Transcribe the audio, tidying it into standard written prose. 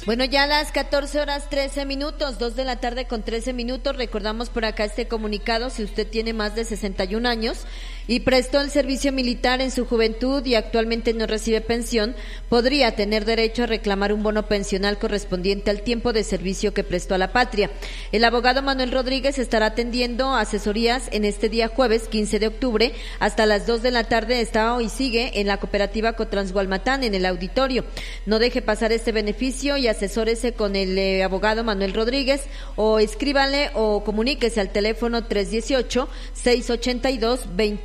Bueno, ya a las 14:13, 2 de la tarde con 13 minutos, recordamos por acá este comunicado: si usted tiene más de 61 años y prestó el servicio militar en su juventud y actualmente no recibe pensión, podría tener derecho a reclamar un bono pensional correspondiente al tiempo de servicio que prestó a la patria. El abogado Manuel Rodríguez estará atendiendo asesorías en este día jueves 15 de octubre hasta las 2 de la tarde. Está hoy sigue en la cooperativa Cotransgualmatán, en el auditorio. No deje pasar este beneficio y asesórese con el abogado Manuel Rodríguez, o escríbale o comuníquese al teléfono 318-682-21